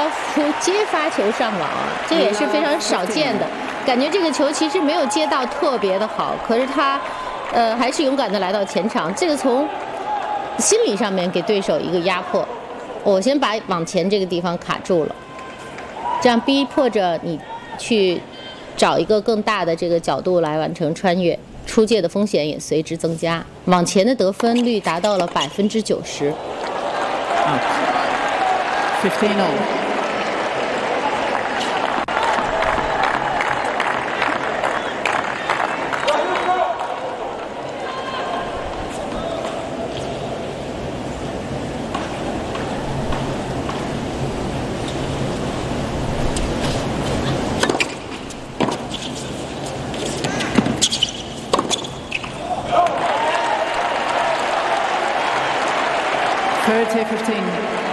高夫接发球上网啊，这也是非常少见的。感觉这个球其实没有接到特别的好，可是他还是勇敢的来到前场。这个从心理上面给对手一个压迫。我先把往前这个地方卡住了，这样逼迫着你去找一个更大的这个角度来完成穿越，出界的风险也随之增加。往前的得分率达到了90%。 15-all. Third to 15.